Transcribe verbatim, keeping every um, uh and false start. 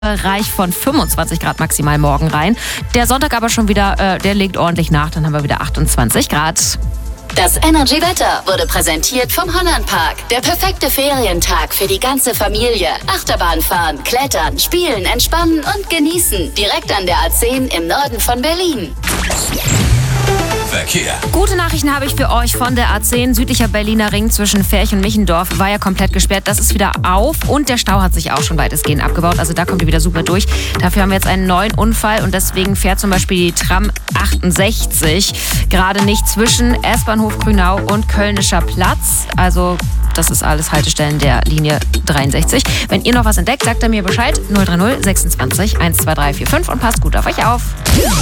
Bereich von fünfundzwanzig Grad maximal morgen rein. Der Sonntag aber schon wieder, äh, der legt ordentlich nach, dann haben wir wieder achtundzwanzig Grad. Das Energy-Wetter wurde präsentiert vom Hollandpark. Der perfekte Ferientag für die ganze Familie. Achterbahn fahren, klettern, spielen, entspannen und genießen. Direkt an der A zehn im Norden von Berlin. Verkehr. Gute Nachrichten habe ich für euch von der A zehn. Südlicher Berliner Ring zwischen Ferch und Michendorf war ja komplett gesperrt. Das ist wieder auf und der Stau hat sich auch schon weitestgehend abgebaut. Also da kommt ihr wieder super durch. Dafür haben wir jetzt einen neuen Unfall und deswegen fährt zum Beispiel die Tram achtundsechzig gerade nicht zwischen S-Bahnhof Grünau und Kölnischer Platz. Also das ist alles Haltestellen der Linie dreiundsechzig. Wenn ihr noch was entdeckt, sagt er mir Bescheid. null drei null sechsundzwanzig eins zwei drei vier fünf und passt gut auf euch auf.